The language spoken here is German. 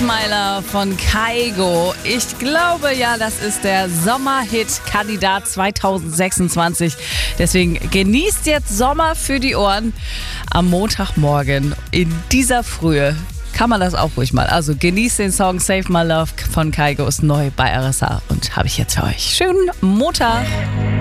My Love von Kygo. Ich glaube ja, das ist der Sommerhit-Kandidat 2026. Deswegen genießt jetzt Sommer für die Ohren. Am Montagmorgen in dieser Frühe kann man das auch ruhig mal. Also genießt den Song Save My Love von Kygo, ist neu bei RSA und habe ich jetzt für euch. Schönen Montag.